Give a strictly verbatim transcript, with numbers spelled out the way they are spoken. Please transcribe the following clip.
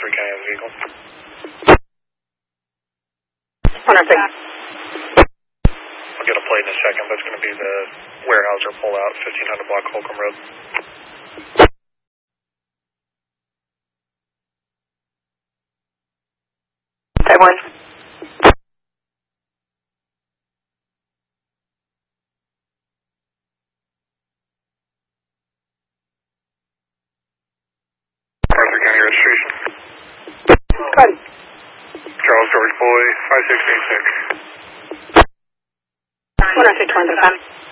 Arthur County has a vehicle. one oh six. I'll get a plate in a second, but it's going to be the Weyerhaeuser pull-out, fifteen hundred block Holcomb Road. Type one. Arthur County registration. Go ahead. Charles George Boy, five six eight six. one oh six, one oh five.